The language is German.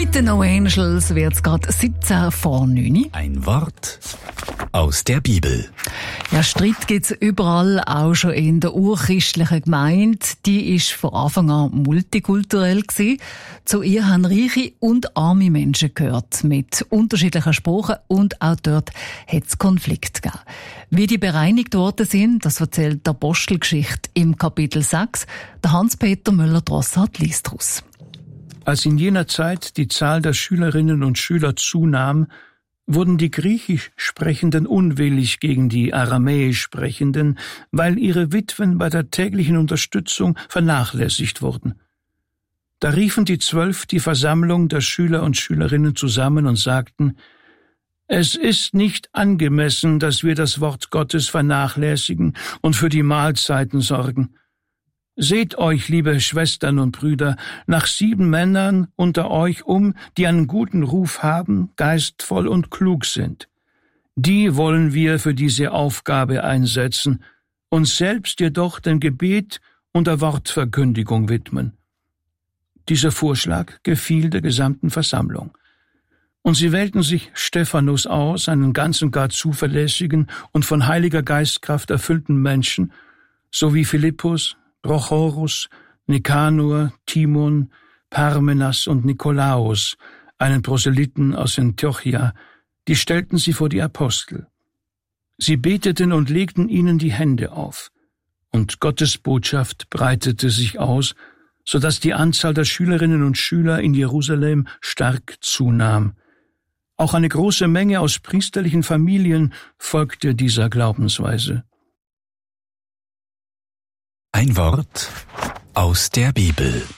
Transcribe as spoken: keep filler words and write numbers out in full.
Mit den No Angels wird es gerade siebzehn vor neun. Ein Wort aus der Bibel. Ja, Streit gibt's überall, auch schon in der urchristlichen Gemeinde. Die ist von Anfang an multikulturell gewesen. Zu ihr haben reiche und arme Menschen gehört, mit unterschiedlichen Sprachen, und auch dort hat es Konflikte gegeben. Wie die bereinigt worden sind, das erzählt die Apostelgeschichte im Kapitel sechs. Der Hans-Peter Müller-Drossard liest daraus. Als in jener Zeit die Zahl der Schülerinnen und Schüler zunahm, wurden die Griechisch Sprechenden unwillig gegen die Aramäisch Sprechenden, weil ihre Witwen bei der täglichen Unterstützung vernachlässigt wurden. Da riefen die Zwölf die Versammlung der Schüler und Schülerinnen zusammen und sagten: Es ist nicht angemessen, dass wir das Wort Gottes vernachlässigen und für die Mahlzeiten sorgen. Seht euch, liebe Schwestern und Brüder, nach sieben Männern unter euch um, die einen guten Ruf haben, geistvoll und klug sind. Die wollen wir für diese Aufgabe einsetzen, uns selbst jedoch dem Gebet und der Wortverkündigung widmen. Dieser Vorschlag gefiel der gesamten Versammlung. Und sie wählten sich Stephanus aus, einen ganz und gar zuverlässigen und von Heiliger Geistkraft erfüllten Menschen, sowie Philippus, Prochorus, Nikanor, Timon, Parmenas und Nikolaus, einen Proselyten aus Antiochia, die stellten sie vor die Apostel. Sie beteten und legten ihnen die Hände auf, und Gottes Botschaft breitete sich aus, so dass die Anzahl der Schülerinnen und Schüler in Jerusalem stark zunahm. Auch eine große Menge aus priesterlichen Familien folgte dieser Glaubensweise. Ein Wort aus der Bibel.